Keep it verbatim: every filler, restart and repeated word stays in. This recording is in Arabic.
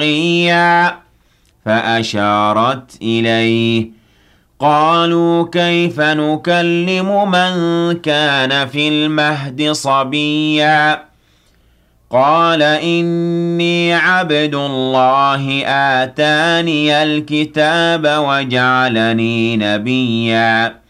تَقِيًّا فَأَشَارَتْ إِلَيْهِ ۖ قَالُوا كَيْفَ نُكَلِّمُ مَن كَانَ فِي الْمَهْدِ صَبِيًّا قَالَ إِنِّي عَبْدُ اللَّهِ آتَانِيَ الْكِتَابَ وَجَعَلَنِي نَبِيًّا